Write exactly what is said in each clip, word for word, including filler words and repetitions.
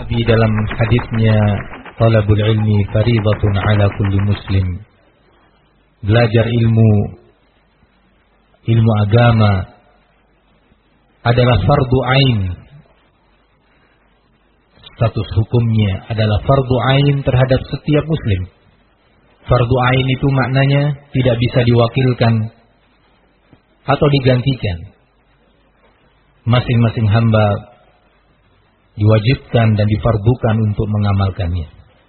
Nabi dalam hadisnya, talabul ilmi faridatun ala kulli muslim. Belajar ilmu, ilmu agama adalah fardu ain. Status hukumnya adalah fardu ain terhadap setiap muslim. Fardu ain itu maknanya tidak bisa diwakilkan atau digantikan. Masing-masing hamba diwajibkan dan difardukan untuk mengamalkannya.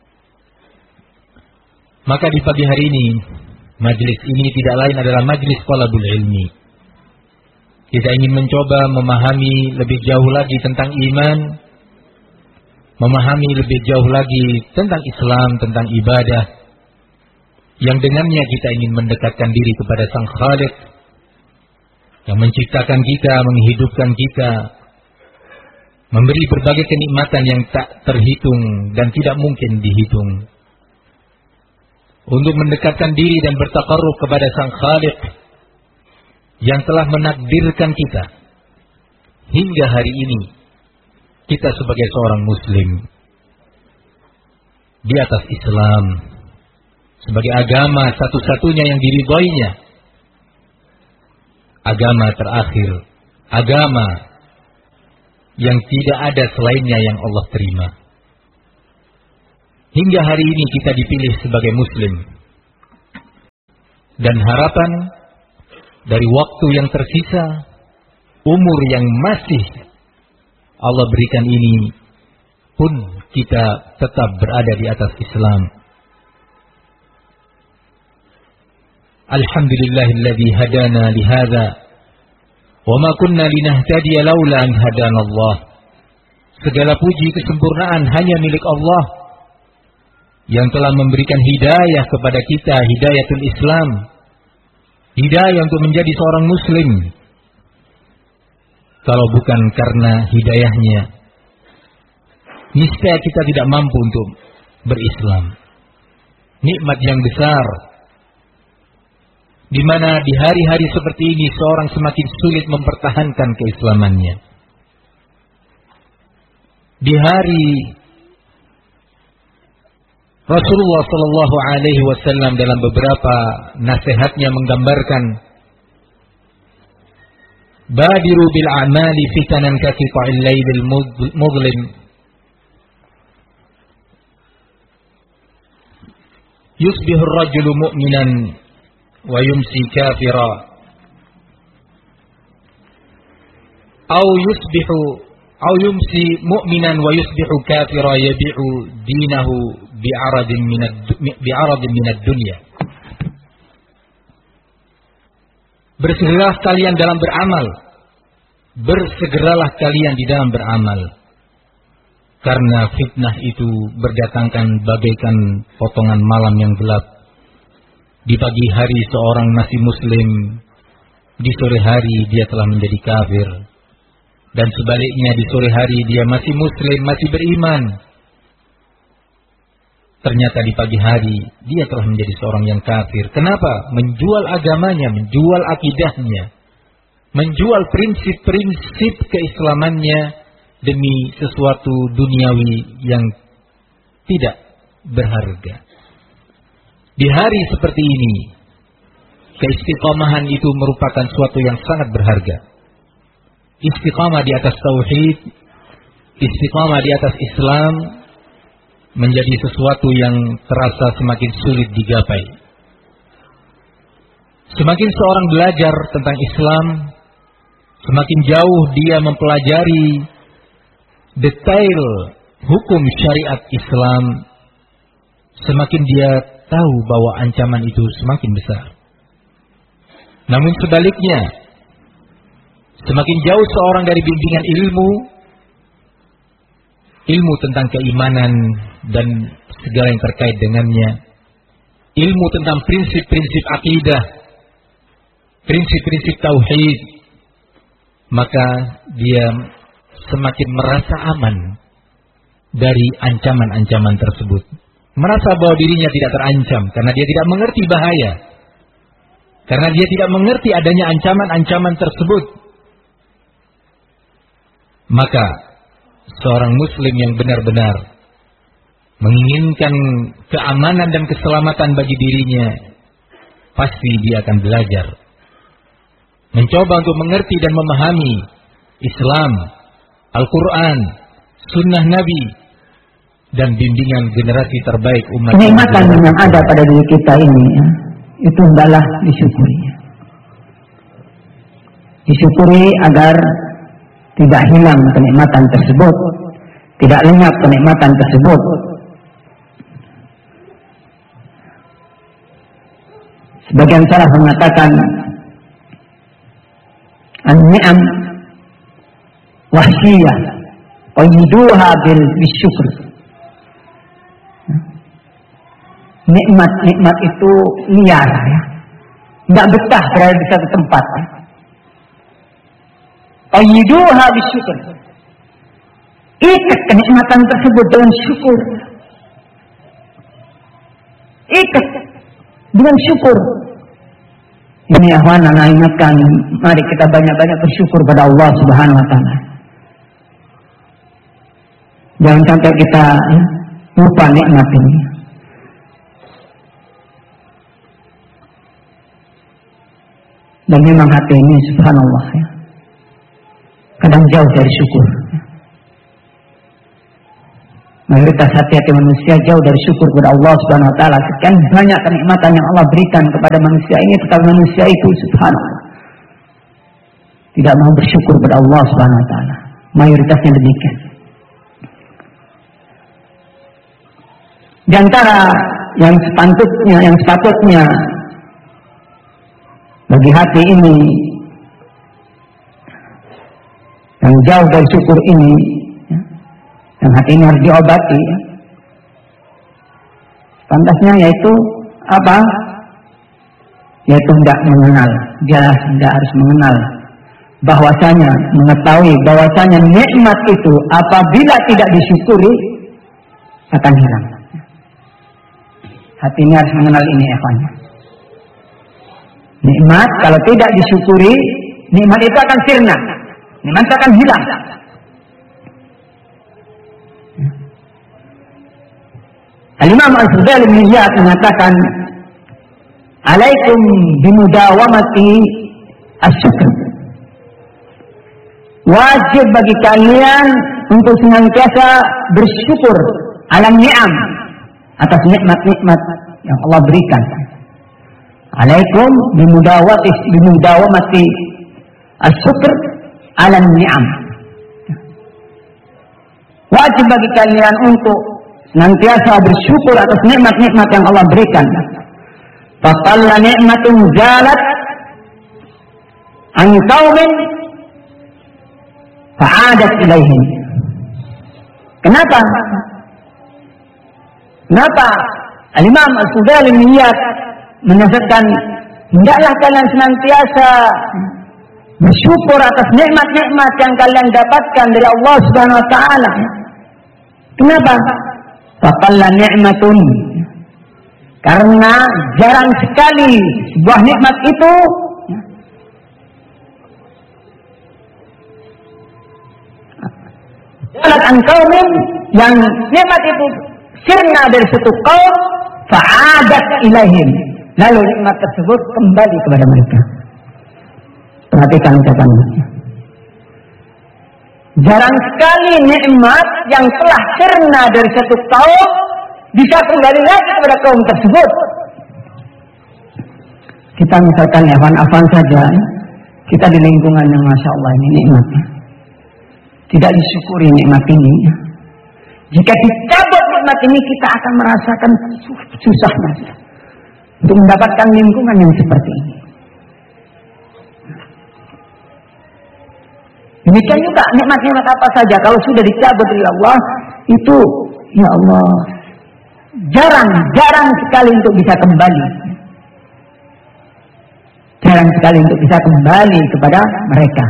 Maka di pagi hari ini, majlis ini tidak lain adalah majlis talabul ilmi. Kita ingin mencoba memahami lebih jauh lagi tentang iman, memahami lebih jauh lagi tentang Islam, tentang ibadah, yang dengannya kita ingin mendekatkan diri kepada Sang Khaliq yang menciptakan kita, menghidupkan kita, memberi berbagai kenikmatan yang tak terhitung dan tidak mungkin dihitung. Untuk mendekatkan diri dan bertaqarrub kepada Sang Khaliq yang telah menakdirkan kita hingga hari ini, kita sebagai seorang muslim di atas Islam, sebagai agama satu-satunya yang diridhoinya, agama terakhir, agama yang tidak ada selainnya yang Allah terima. Hingga hari ini kita dipilih sebagai muslim. Dan harapan dari waktu yang tersisa, umur yang masih Allah berikan ini pun kita tetap berada di atas Islam. Alhamdulillahilladzi hadana lihadza wa ma kunna linahtadiya laula an hadanallah. Segala puji kesempurnaan hanya milik Allah yang telah memberikan hidayah kepada kita, hidayatul Islam, hidayah untuk menjadi seorang muslim. Kalau bukan karena hidayahnya, niscaya kita tidak mampu untuk berislam. Nikmat yang besar, di mana di hari-hari seperti ini seorang semakin sulit mempertahankan keislamannya. Di hari Rasulullah Sallallahu Alaihi Wasallam dalam beberapa nasihatnya menggambarkan, badiru bil a'mali fitanan kaqita'il lailil mudlim. Yusbihu ar-rajulu mu'minan wa yumsi kafira, aw yusbihu aw yumsi mu'minan wa yusbihu kafira yabi'u dinahu bi'aradin minad bi'aradin minad dunya. Bersegeralah kalian dalam beramal, bersegeralah kalian di dalam beramal, karena fitnah itu berdatangkan bagaikan potongan malam yang gelap. Di pagi hari seorang masih muslim, di sore hari dia telah menjadi kafir. Dan sebaliknya di sore hari dia masih muslim, masih beriman. Ternyata di pagi hari dia telah menjadi seorang yang kafir. Kenapa? Menjual agamanya, menjual akidahnya, menjual prinsip-prinsip keislamannya demi sesuatu duniawi yang tidak berharga. Di hari seperti ini, keistiqomahan itu merupakan suatu yang sangat berharga. Istiqamah di atas tauhid, istiqamah di atas Islam menjadi sesuatu yang terasa semakin sulit digapai. Semakin seorang belajar tentang Islam, semakin jauh dia mempelajari detail hukum syariat Islam, semakin dia tahu bahwa ancaman itu semakin besar. Namun sebaliknya, semakin jauh seorang dari bimbingan ilmu, ilmu tentang keimanan dan segala yang terkait dengannya, ilmu tentang prinsip-prinsip akidah, prinsip-prinsip tauhid, maka dia semakin merasa aman dari ancaman-ancaman tersebut. Merasa bahwa dirinya tidak terancam karena dia tidak mengerti bahaya, karena dia tidak mengerti adanya ancaman-ancaman tersebut. Maka seorang muslim yang benar-benar menginginkan keamanan dan keselamatan bagi dirinya, pasti dia akan belajar, mencoba untuk mengerti dan memahami Islam, Al-Quran, Sunnah Nabi, dan bimbingan generasi terbaik umat. Kenikmatan yang ada pada diri kita ini, ya, itu hendaklah disyukuri. Disyukuri agar tidak hilang kenikmatan tersebut, tidak lenyap kenikmatan tersebut. Sebagian salaf mengatakan an-ni'am wahsiyah qayyiduha bil bisyukr. Nikmat-nikmat itu liar, ya, tidak betah berada di satu tempat. Qayyiduha bisyukr, ikat kenikmatan tersebut dengan syukur, ikat dengan syukur. Ini akhwan, anak ingatkan, mari kita banyak-banyak bersyukur pada Allah Subhanahu wa taala. Jangan sampai kita, ya, lupa nikmat ini. Dan memang hati ini subhanallah, ya, kadang jauh dari syukur. Mayoritas hati-hati manusia jauh dari syukur kepada Allah Subhanahu wa taala. Sekian banyak kenikmatan yang Allah berikan kepada manusia ini, tetapi manusia itu subhanallah tidak mau bersyukur kepada Allah Subhanahu wa taala. Mayoritasnya demikian. Di antara yang sepatutnya, yang sepatutnya bagi hati ini yang jauh dari syukur ini, dan hati ini harus diobati, ya, pantasnya yaitu apa? Yaitu tidak mengenal. Dia tidak harus mengenal bahwasanya, mengetahui bahwasanya nikmat itu apabila tidak disyukuri akan hilang. Hati ini harus mengenal ini, ikhwan. Nikmat kalau tidak disyukuri, nikmat itu akan sirna, nikmat itu akan hilang. Al-Imam Al-Fudail bin Iyad mengatakan, alaikum bimudawamati as-syukr. Wajib bagi kalian untuk senantiasa bersyukur alam ni'am, atas nikmat-nikmat yang Allah berikan. Alaikum bimudawati bimudawamati as-syukr alam ni'am. Wajib bagi kalian untuk senantiasa bersyukur atas nikmat-nikmat yang Allah berikan. Faqalla ni'matun zalat an qaumin fa'adat ilaihim. Kenapa? Kenapa Al-Imam Al-Fudail bin Iyad menasihatkan, hendaklah kalian senantiasa bersyukur atas nikmat-nikmat yang kalian dapatkan dari Allah Subhanahu wa taala. Kenapa? Faqalla ni'matun, karena jarang sekali sebuah nikmat itu jalan an qaumin, yang nikmat itu sirna dari satu kaum, fa'adat ilaihim, lalu nikmat tersebut kembali kepada mereka. Perhatikan ucapannya. Jarang sekali nikmat yang telah sirna dari satu kaum bisa kembali lagi kepada kaum tersebut. Kita misalkan ya, afan saja, kita di lingkungan yang masya Allah ini nikmatnya, tidak disyukuri nikmat ini. Jika dicabut nikmat ini, kita akan merasakan susahnya untuk mendapatkan lingkungan yang seperti ini. Demikian juga nikmat-nikmat apa saja kalau sudah dicabut oleh Allah, itu ya Allah jarang, jarang sekali untuk bisa kembali. Jarang sekali untuk bisa kembali kepada mereka.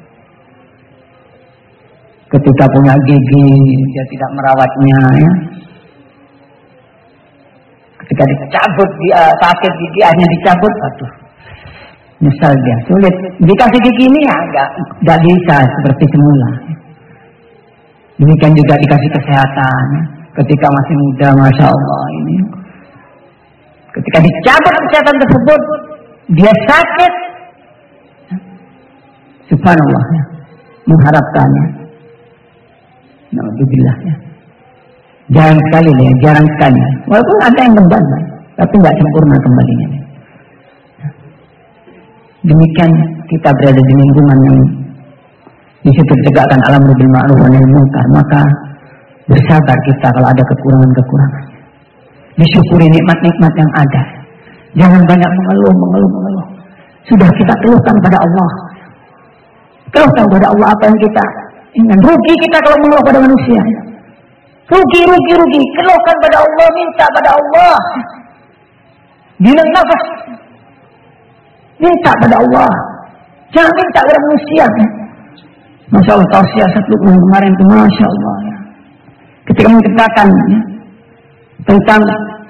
Ketika punya gigi, dia tidak merawatnya, ya. Ketika dicabut, dia sakit gigi, akhirnya dicabut, aduh, nyesal dia, sulit. Dikasih gigi ini ya, enggak, enggak bisa seperti semula. Demikian juga dikasih kesehatan ketika masih muda, masya Allah ini. Ketika dicabut kesehatan tersebut, dia sakit. Subhanallah, ya. Mengharapkannya. Alhamdulillah, ya. Jarang sekali ya, jarang sekali. Walaupun ada yang kembali, tapi nggak sempurna kembalinya. Demikian kita berada di lingkungan yang di situ ditegakkan al-amru bil ma'ruf wa nahy anil munkar, maka bersabar kita kalau ada kekurangan-kekurangan. Disyukuri nikmat-nikmat yang ada. Jangan banyak mengeluh, mengeluh, mengeluh. Sudah kita keluhkan pada Allah. Keluhkan pada Allah apa yang kita ingat. Rugi kita kalau mengeluh pada manusia. Rugi, rugi, rugi. Keluhkan pada Allah, minta pada Allah. Bila nafas, minta pada Allah. Jangan minta pada manusia. Masya Allah, tahu siasat Luqman kemarin itu, Masya Allah. Ya. Ketika menceritakan ya, tentang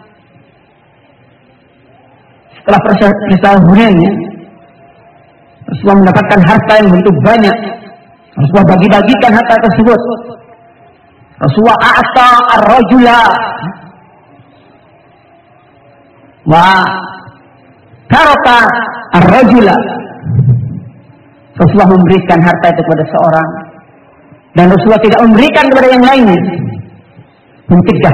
setelah peristiwa Hunain, ya, Rasulullah mendapatkan harta yang begitu banyak. Rasulullah bagi-bagikan harta tersebut. Rasulullah a'ta ar-rajula wa taraka ar-rajula. Rasulullah memberikan harta itu kepada seorang dan Rasulullah tidak memberikan kepada yang lainnya. Mencegah.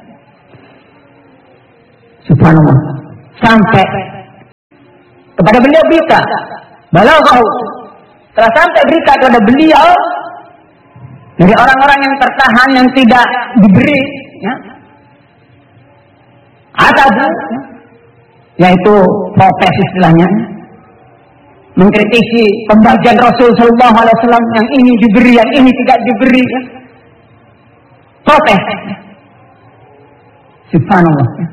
Subhanallah. Sampai kepada beliau berita, balaghahu, telah sampai berita kepada beliau dari orang-orang yang tertahan yang tidak diberi, ya, ada, yaitu protes istilahnya, mengkritisi pembagian Rasul Sallallahu Alaihi Wasallam, yang ini diberi, yang ini tidak diberi, ya. Protes. Subhanallah. Ya.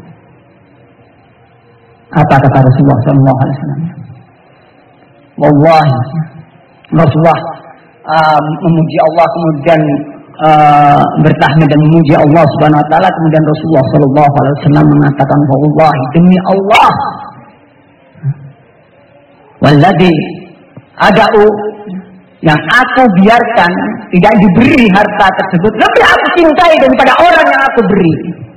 Apa kata Rasulullah Sallallahu Alaihi Wasallam? Wallahi, Rasulullah uh, memuji Allah, kemudian uh, bertahmid dan memuji Allah Subhanahu Wa Taala, kemudian Rasulullah Sallallahu Alaihi Wasallam mengatakan, wallahi, demi Allah, walladzi ada'u, yang aku biarkan tidak diberi harta tersebut, lebih aku cintai daripada orang yang aku beri.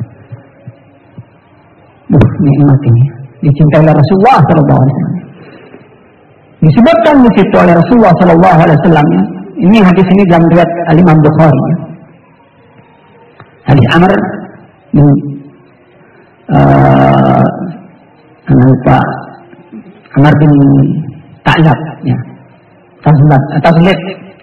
Duh, nikmat ini dicintai oleh Rasulullah Sallallahu Alaihi Wasallam. Disebutkan di situ oleh Rasulullah Sallallahu Alaihi Wasallam. Ini hadis ini dalam riwayat Al-Imam Bukhari. Hadis Amr bin uh, Pak Amr bin Ta'lab, ya. Taslat, taslit.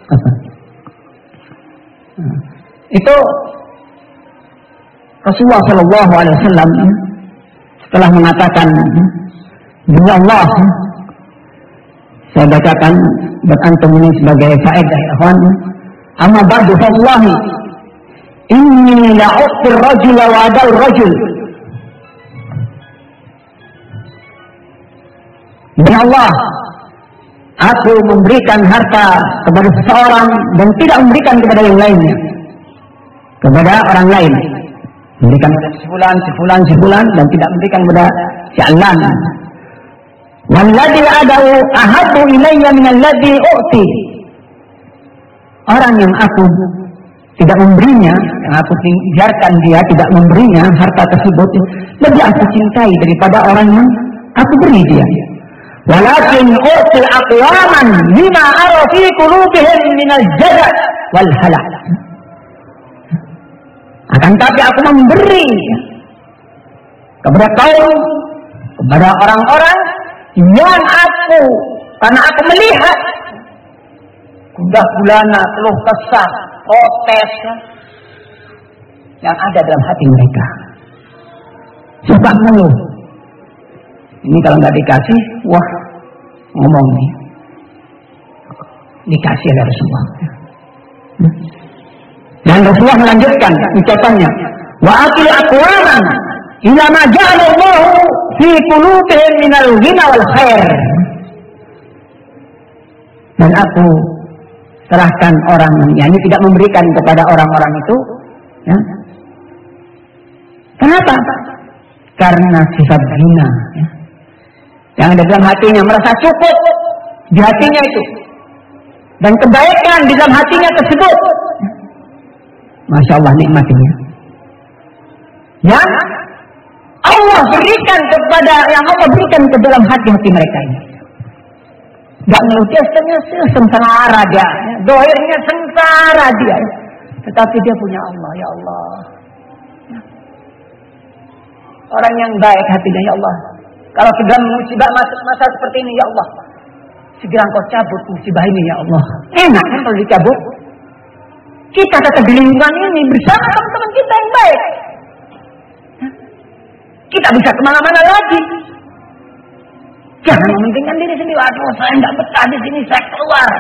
Itu Rasulullah Sallallahu Alaihi Wasallam setelah mengatakan, demi Allah, saya bacakan buat antum ini sebagai faedah, ikhwan. Amma ba'du fallahi inni la'uqtir rajula wa adal rajul. Demi Allah, aku memberikan harta kepada seseorang dan tidak memberikan kepada yang lainnya, kepada orang lain. Memberikan kepada sebulan, sebulan, sebulan, dan tidak memberikan kepada si alan. Walladzi adau ahabbu ilayya min alladzi u'ti. Orang yang aku tidak memberinya, yang aku biarkan dia tidak memberinya harta tersebut, lebih aku cintai daripada orang yang aku beri dia. Walakin u'ti aqwaman lima ara fi qulubihim min al-jazaa wal halak. Akan tapi aku memberi kepada kaum, kepada orang-orang yang aku, karena aku melihat gundah gulana, keluh kesah, protes yang ada dalam hati mereka. Suka mengeluh. Ini kalau nggak dikasih, wah, ngomong nih. Dikasih oleh Rasulullah. Dan Rasulullah melanjutkan ucapannya, wa atil aqwaman ila ma ja'ala Allah fi qulubihim minal ghina wal khair. Dan aku serahkan orang yang ini tidak memberikan kepada orang-orang itu, ya. Kenapa? Karena sifat ghina, ya, yang ada dalam hatinya, merasa cukup di hatinya itu, dan kebaikan di dalam hatinya tersebut. Masya Allah nikmat ini. Yang Allah berikan kepada, yang Allah berikan ke dalam hati-hati mereka ini. Gak ngeluh dia sengsara dia, dohirnya sengsara dia, tetapi dia punya Allah. Ya Allah, orang yang baik hatinya, ya Allah, kalau sedang musibah masuk masa seperti ini, ya Allah, segera Engkau cabut musibah ini, ya Allah. Enak kan kalau dicabut? Kita tetap di lingkungan ini bersama teman-teman kita yang baik. Kita bisa kemana-mana lagi. Jangan mementingkan diri sendiri. Waduh, saya tidak betah di sini, saya keluar.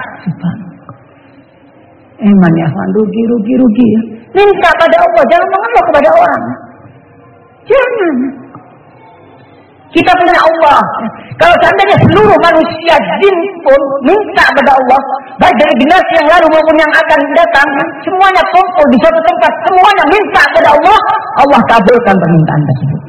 Eman ya, rugi, rugi, rugi. Minta pada Allah, jangan mengeluh kepada orang. Jangan. Kita punya Allah. Kalau seandainya seluruh manusia jin pun minta pada Allah, baik dari generasi yang lalu maupun yang akan datang, semuanya kumpul di suatu tempat, semuanya minta pada Allah, Allah kabulkan permintaan tersebut.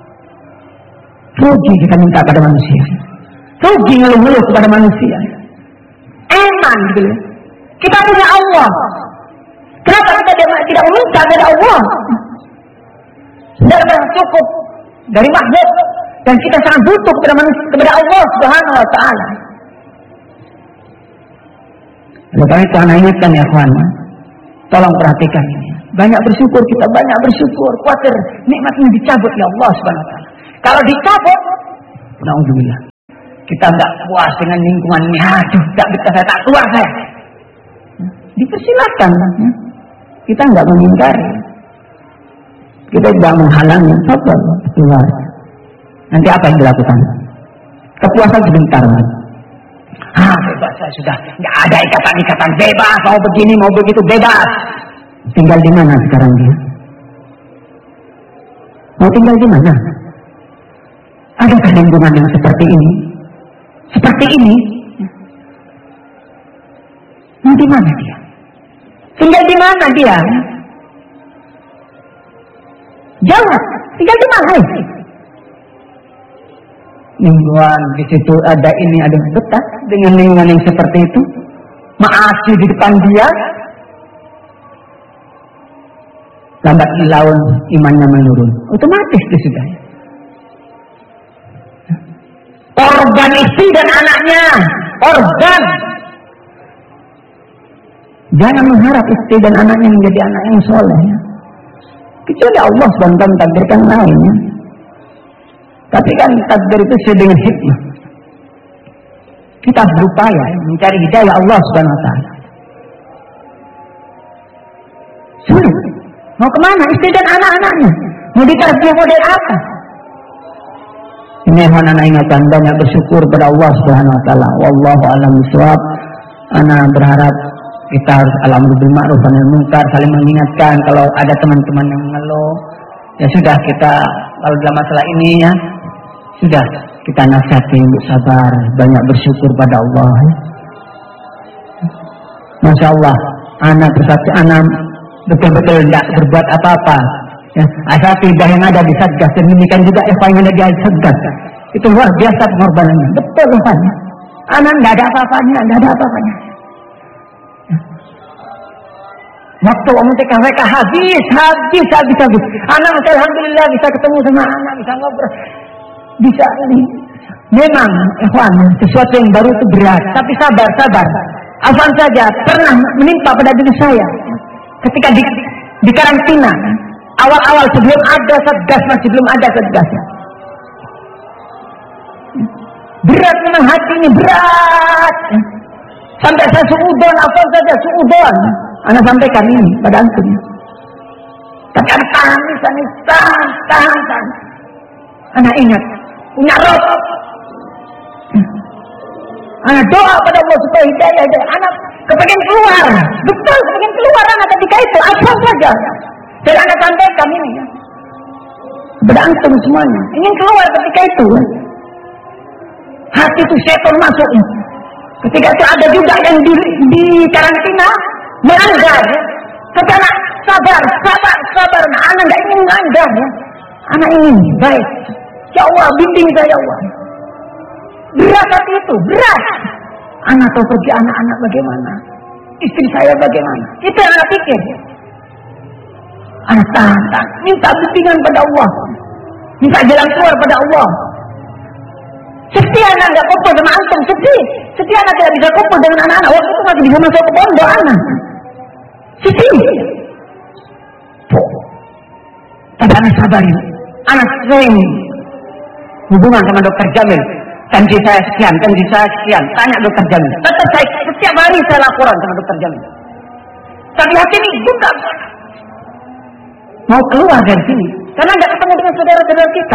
Rugi kita minta pada manusia, rugi ngeluh-ngeluh kepada manusia. Eman gitu. Kita punya Allah. Kenapa kita tidak meminta kepada Allah? Sudah cukup dari makhluk. Dan kita sangat butuh kepada manusia, kepada Allah Subhanahu wa Ta'ala. Oleh karena itu anak ingatkan ya kawan, tolong perhatikan ini. Banyak bersyukur kita, banyak bersyukur. Khawatir nikmatnya dicabut ya Allah Subhanahu wa Ta'ala. Kalau dicabut, naudzubillah, kita tidak puas dengan lingkungan ini. Aduh, tak bisa saya, tak keluar saya. Dipersilakan, kita tidak mengingkari, kita tidak menghalangi. Sabar, keluar. Nanti apa yang dilakukan? Kepuasan sebentar. Ah, bebas saya sudah, nggak ada ikatan-ikatan, bebas, mau begini mau begitu bebas. Tinggal di mana sekarang dia? Mau tinggal di mana? Adakah lingkungan yang seperti ini? Seperti ini? Mau di mana dia? Tinggal di mana dia? Jawab, tinggal di mana? Lingkungan di situ ada ini, ada betah dengan lingkungan yang seperti itu, maasi di depan dia, lambat laun imannya menurun, otomatis dia sudah. Korban istri dan anaknya, korban. Jangan mengharap istri dan anaknya menjadi anak yang soleh, kecuali Allah subhanahu wa taala takdirkan lainnya. Tapi kan takdir itu sesuai dengan hikmah. Kita berupaya mencari hidayah Allah Subhanahu wa Ta'ala. Sulit. Mau kemana? Istri dan anak-anaknya. Mau ditarbiyah model apa? Ini anak ingatkan, banyak bersyukur pada Allah Subhanahu wa Ta'ala. Wallahu a'lam bishawab. Ana berharap kita harus al-amru bil ma'ruf wa nahy anil munkar, saling mengingatkan. Kalau ada teman-teman yang mengeluh, ya sudah, kita kalau dalam masalah ini ya sudah, kita nasihati untuk sabar, banyak bersyukur pada Allah. Masya Allah, anak bersatu, anak betul-betul tidak berbuat apa-apa. Ya, asatidah yang ada di Satgas, demikian juga ikhwan yang ada di Satgas, itu luar biasa pengorbanannya. Betul kan? Anak tidak ada apa-apanya, tidak ada apa-apanya. Waktu umum T K W K habis, habis, habis, habis. Anak alhamdulillah bisa ketemu sama anak, bisa ngobrol. Bisa ini memang ikhwan, sesuatu yang baru itu berat, tapi sabar, sabar. Afan saja pernah menimpa pada diri saya ketika di, di karantina awal-awal sebelum ada Satgas, masih belum ada Satgasnya. Berat memang hati ini, berat. Sampai saya suudon, afan saja suudon. Anak sampaikan ini pada antum. Tapi tahan, tahan, tahan, tahan, tahan. Anak ingat, punya roh. Anak doa pada Allah supaya hidayah, hidayah. Anak kepengen keluar, betul kepengen keluar anak ketika itu, apa saja. Dan anak sampaikan ini ya, kepada antum semuanya, ingin keluar ketika itu. Hati itu setan masuk. Ketika itu ada juga yang di, di karantina melanggar. Ya. Tapi anak sabar, sabar, sabar. Nah, anak nggak ingin melanggar. Ya. Anak ingin baik. Ya Allah, bimbing saya ya Allah. Berat hati itu, berat. Anak tahu pergi anak-anak bagaimana, istri saya bagaimana. Itu yang anak pikir. Anak tahan, minta bimbingan pada Allah, minta jalan keluar pada Allah. Setia anak nggak kumpul sama antum, sedih. Setia anak tidak bisa kumpul dengan anak-anak. Waktu itu masih bisa masuk ke pondok anak. Sedih. Tapi anak sabar. Anak sering hubungan sama dokter Jamil. Janji saya sekian, janji saya sekian. Tanya dokter Jamil. Tetap saya setiap hari saya laporan sama dokter Jamil. Tapi hati ini bukan mau keluar dari sini karena nggak ketemu dengan saudara-saudara kita.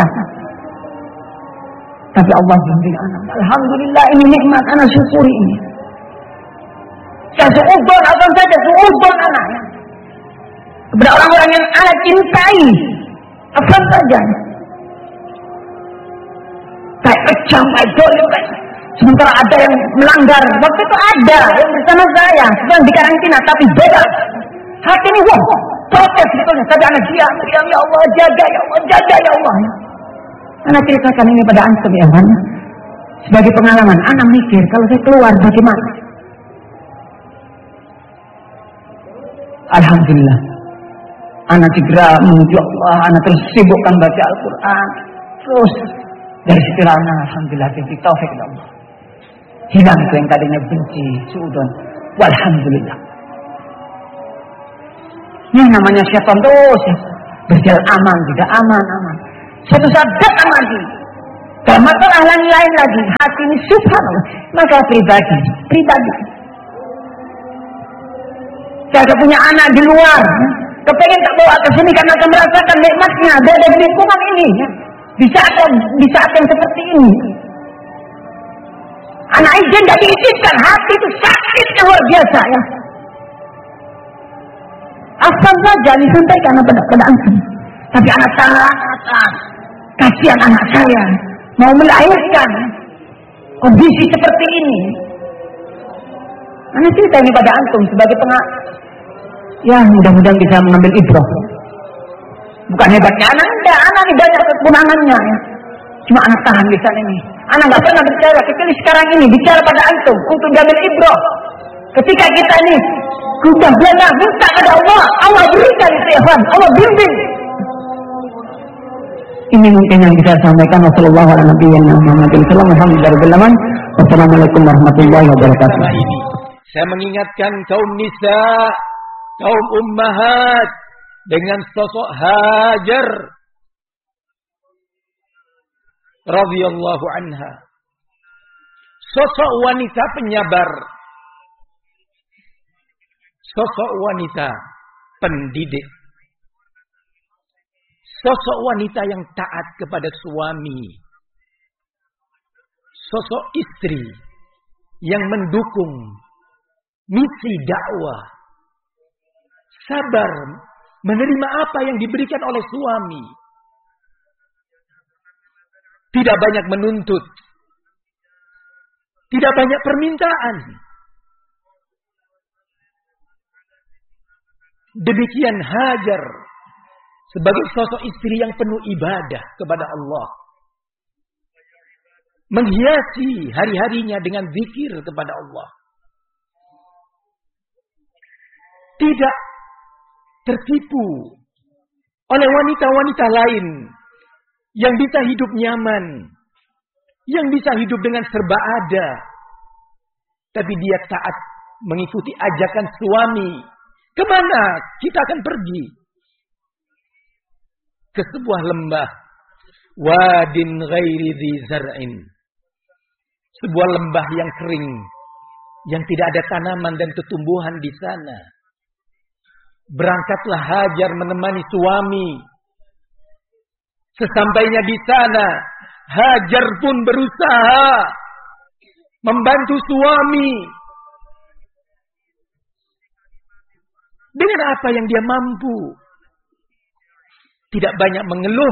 Tapi Allah bimbing anak. Alhamdulillah ini nikmat, anak syukuri ini. Saya seudon, abang saja seudon anaknya. Kepada orang-orang yang anak cintai, abang saja. Kayak kejam, kayak dolim, kayak. Sementara ada yang melanggar. Waktu itu ada yang bersama saya sedang di karantina, tapi beda. Hati ini wah, protes sebetulnya. Tapi anak diam, diam ya Allah, jaga ya Allah, jaga ya Allah. Anak ceritakan ini pada antum ya kan. Sebagai pengalaman, anak mikir kalau saya keluar bagaimana. Alhamdulillah. Anak segera menuju Allah, anak terus sibukkan baca Al-Quran. Terus dari situlah anak alhamdulillah diberi taufik dari Allah. Hilang itu yang tadinya benci, suudon. Walhamdulillah. Ini namanya syaitan terus ya. Berjalan aman, tidak aman, aman. Suatu saat datang lagi. Dan masalah lain-lain lagi. Hati ini subhanallah. Maka pribadi, pribadi. Saya ada punya anak di luar. Kepengen tak bawa ke sini karena akan merasakan nikmatnya. Ada di lingkungan ini. Di saat, di saat yang seperti ini. Anak izin tidak diizinkan. Hati itu sakitnya luar biasa ya. Asal saja disampaikan pada pada antum. Tapi anak tahan, anak kasihan anak saya mau melahirkan kondisi seperti ini. Anak cerita ini pada antum sebagai tengah. Ya mudah-mudahan bisa mengambil ibrah. Bukan hebatnya anak, enggak. Anak ini banyak kekurangannya ya. Cuma anak tahan di sana ini. Anak nggak pernah bicara, kecuali sekarang ini bicara pada antum untuk diambil ibrah. Ketika kita ini sudah belajar minta pada Allah, Allah berikan istighfar, Allah bimbing. Ini mungkin yang bisa sampaikan. Wassalamualaikum warahmatullahi wabarakatuh. Saya mengingatkan kaum nisa, kaum ummahat dengan sosok Hajar radhiyallahu anha. Sosok wanita penyabar. Sosok wanita pendidik. Sosok wanita yang taat kepada suami. Sosok istri yang mendukung misi dakwah. Sabar menerima apa yang diberikan oleh suami. Tidak banyak menuntut. Tidak banyak permintaan. Demikian Hajar sebagai sosok istri yang penuh ibadah kepada Allah. Menghiasi hari-harinya dengan zikir kepada Allah. Tidak tertipu oleh wanita-wanita lain yang bisa hidup nyaman, yang bisa hidup dengan serba ada. Tapi dia taat mengikuti ajakan suami. Kemana kita akan pergi? Ke sebuah lembah. Wadin ghairi dhi zar'in. Sebuah lembah yang kering. Yang tidak ada tanaman dan tumbuhan di sana. Berangkatlah Hajar menemani suami. Sesampainya di sana, Hajar pun berusaha membantu suami. Dengan apa yang dia mampu. Tidak banyak mengeluh.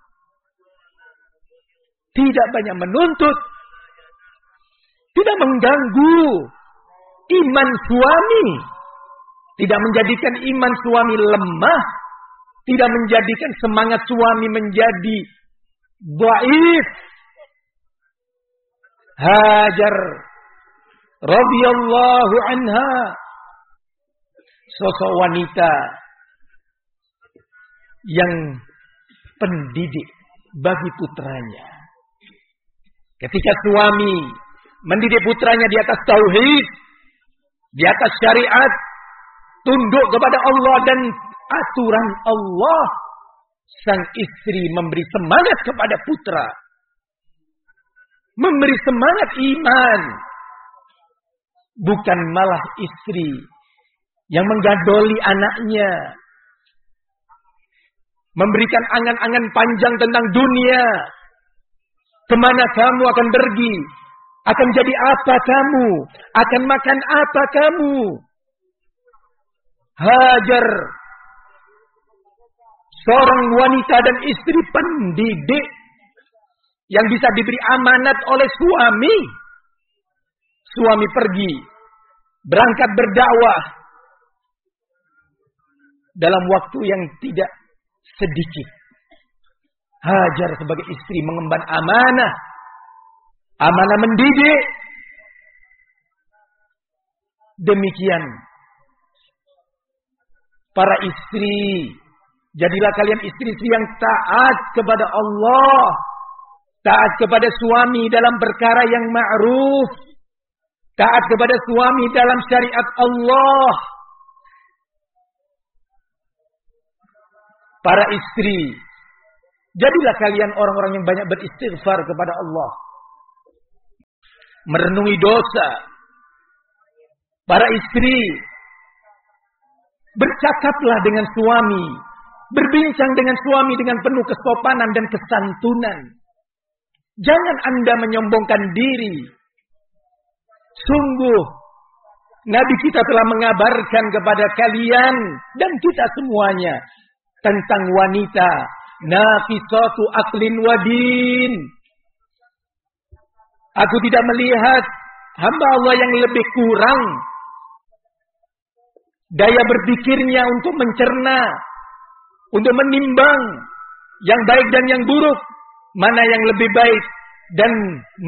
Tidak banyak menuntut. Tidak mengganggu iman suami. Tidak menjadikan iman suami lemah. Tidak menjadikan semangat suami menjadi dhaif. Hajar radhiyallahu anha, sosok wanita yang pendidik bagi putranya. Ketika suami mendidik putranya di atas tauhid, di atas syariat, tunduk kepada Allah dan aturan Allah, sang istri memberi semangat kepada putra, memberi semangat iman, bukan malah istri yang menggadoli anaknya, memberikan angan-angan panjang tentang dunia. Kemana kamu akan pergi? Akan jadi apa kamu? Akan makan apa kamu? Hajar, seorang wanita dan istri pendidik yang bisa diberi amanat oleh suami. Suami pergi, berangkat berdakwah dalam waktu yang tidak sedikit. Hajar sebagai istri mengemban amanah, amanah mendidik. Demikian para istri, jadilah kalian istri-istri yang taat kepada Allah, taat kepada suami dalam perkara yang ma'ruf, taat kepada suami dalam syariat Allah. Para istri, jadilah kalian orang-orang yang banyak beristighfar kepada Allah, merenungi dosa. Para istri, bercakaplah dengan suami, berbincang dengan suami dengan penuh kesopanan dan kesantunan. Jangan Anda menyombongkan diri. Sungguh, Nabi kita telah mengabarkan kepada kalian dan kita semuanya tentang wanita nafisatu aqlin wa din. Aku tidak melihat hamba Allah yang lebih kurang daya berpikirnya untuk mencerna, untuk menimbang yang baik dan yang buruk, mana yang lebih baik dan